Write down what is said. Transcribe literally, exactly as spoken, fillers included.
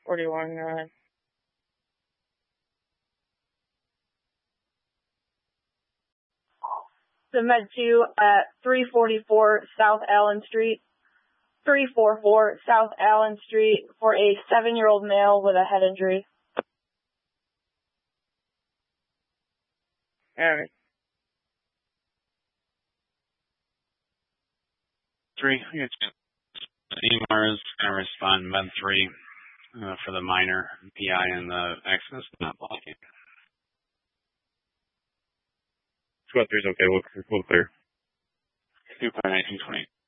forty-one, uh, the Med two at three forty-four South Allen Street, three forty-four South Allen Street for a seven-year-old male with a head injury. Alright. Three, I got you. E M R is going to respond Med three uh, for the minor P I and the access not blocking. Squad three is okay, we'll, we'll clear. two point nineteen twenty.